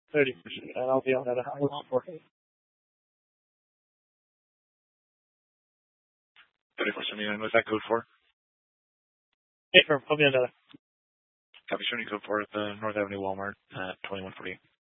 30%, and I'll be on at a higher amount for it. 3479, what's that code for? Hey, I'll be on that. Copy, showing code for the North Avenue Walmart at 2148.